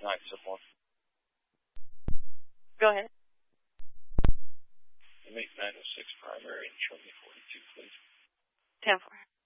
971. Go ahead. Make 906 primary and show me 42, please. 10-4.